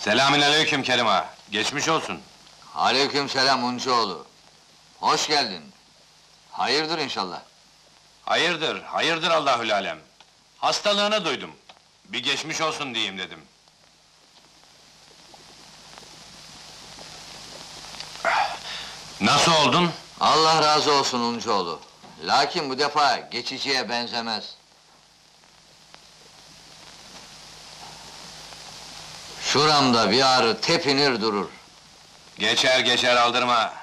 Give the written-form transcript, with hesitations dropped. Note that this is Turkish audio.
Selamünaleyküm Kerim ağa. Geçmiş olsun. Aleykümselam Uncuoğlu. Hoş geldin. Hayırdır inşallah. Hayırdır, hayırdır Allahül alem. Hastalığını duydum. Bir geçmiş olsun diyeyim dedim. Nasıl oldun? Allah razı olsun Uncuoğlu. Lakin bu defa geçiciye benzemez. Şuramda bir ağrı tepinir durur. Geçer geçer aldırma.